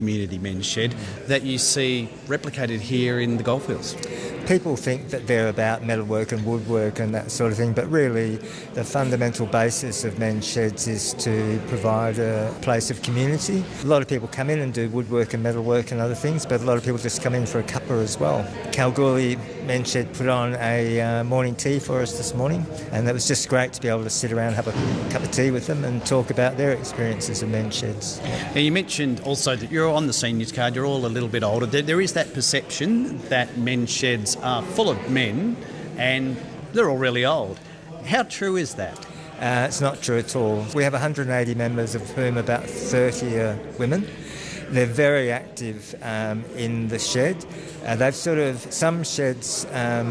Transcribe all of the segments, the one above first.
community men's shed that you see replicated here in the Goldfields? People think that they're about metalwork and woodwork and that sort of thing, but really the fundamental basis of men's sheds is to provide a place of community. A lot of people come in and do woodwork and metalwork and other things, but a lot of people just come in for a cuppa as well. Kalgoorlie Men's Shed put on a morning tea for us this morning, and it was just great to be able to sit around, have a cup of tea with them and talk about their experiences of men's sheds. Now, you mentioned also that you're on the seniors card, you're all a little bit older. There is that perception that men's sheds are full of men and they're all really old. How true is that? It's not true at all. We have 180 members, of whom about 30 are women. They're very active in the shed. Some sheds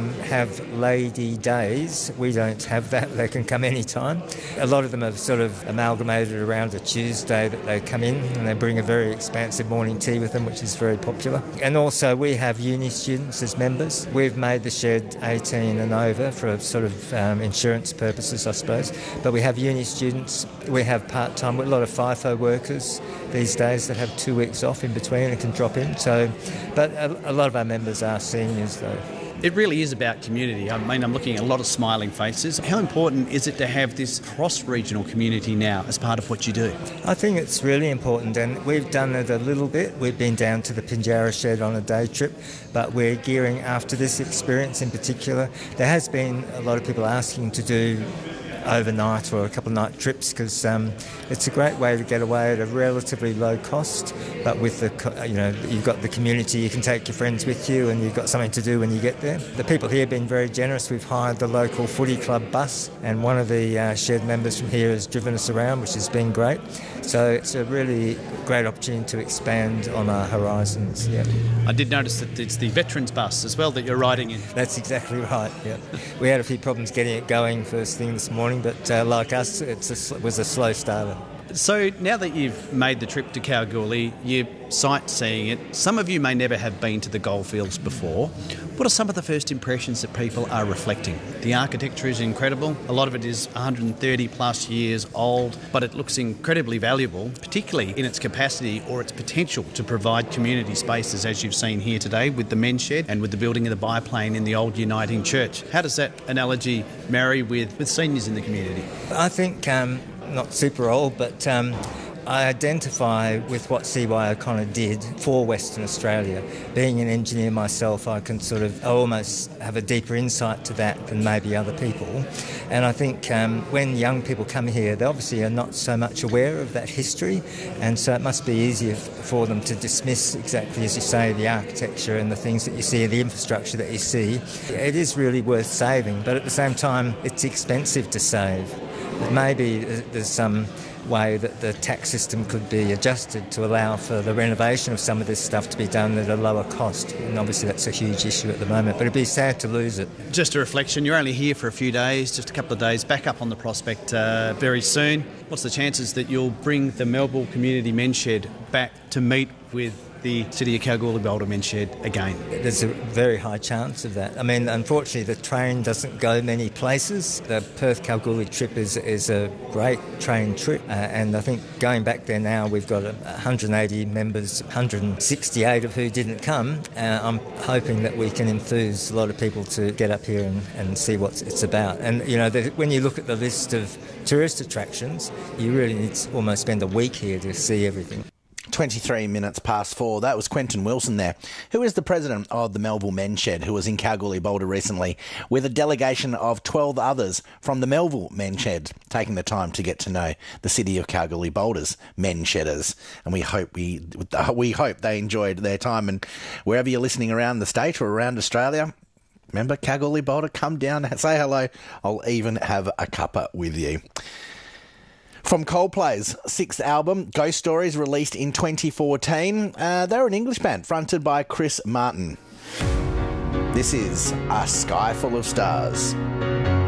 have lady days. We don't have that. They can come any time. A lot of them have sort of amalgamated around a Tuesday that they come in, and they bring a very expansive morning tea with them, which is very popular. And also we have uni students as members. We've made the shed 18 and over for sort of insurance purposes, I suppose. But we have uni students. We have part-time, a lot of FIFO workers these days that have 2 weeks off in between and can drop in. But a lot of our members are seniors, though. It really is about community. I mean, I'm looking at a lot of smiling faces. How important is it to have this cross-regional community now as part of what you do? I think it's really important, and we've done it a little bit. We've been down to the Pinjarra shed on a day trip, but we're gearing after this experience in particular. There has been a lot of people asking to do overnight or a couple of night trips because it's a great way to get away at a relatively low cost, but with you've got the community, you can take your friends with you and you've got something to do when you get there. The people here have been very generous. We've hired the local footy club bus, and one of the shed members from here has driven us around, which has been great. So it's a really great opportunity to expand on our horizons. Yeah. I did notice that it's the veterans bus as well that you're riding in. That's exactly right. Yeah, we had a few problems getting it going first thing this morning, but like us, it was a slow starter. So now that you've made the trip to Kalgoorlie, you're sightseeing it. Some of you may never have been to the Goldfields before. What are some of the first impressions that people are reflecting? The architecture is incredible. A lot of it is 130 plus years old, but it looks incredibly valuable, particularly in its capacity or its potential to provide community spaces, as you've seen here today with the men's shed and with the building of the biplane in the old Uniting Church. How does that analogy marry with seniors in the community? I think not super old, but I identify with what C.Y. O'Connor did for Western Australia. Being an engineer myself, I almost have a deeper insight to that than maybe other people. And I think when young people come here, they obviously are not so much aware of that history, and so it must be easier for them to dismiss, exactly as you say, the architecture and the things that you see, the infrastructure that you see. It is really worth saving, but at the same time, it's expensive to save. Maybe there's some way that the tax system could be adjusted to allow for the renovation of some of this stuff to be done at a lower cost. And obviously that's a huge issue at the moment, but it'd be sad to lose it. Just a reflection, you're only here for a few days, just a couple of days, back up on the Prospect very soon. What's the chances that you'll bring the Melville Community Men's Shed back to meet with the City of Kalgoorlie-Boulder Men's Shed again? There's a very high chance of that. I mean, unfortunately, the train doesn't go many places. The Perth-Kalgoorlie trip is a great train trip, and I think going back there now, we've got 180 members, 168 of who didn't come. I'm hoping that we can enthuse a lot of people to get up here and see what it's about. And, when you look at the list of tourist attractions, you really need to almost spend a week here to see everything. 23 minutes past 4. That was Quentin Wilson there, who is the president of the Melville Men's Shed, who was in Kalgoorlie-Boulder recently with a delegation of 12 others from the Melville Men's Shed, taking the time to get to know the City of Kalgoorlie-Boulder's men's shedders. And we hope they enjoyed their time. And wherever you're listening around the state or around Australia, remember, Kalgoorlie-Boulder, come down, say hello. I'll even have a cuppa with you. From Coldplay's sixth album, Ghost Stories, released in 2014, they're an English band fronted by Chris Martin. This is A Sky Full of Stars.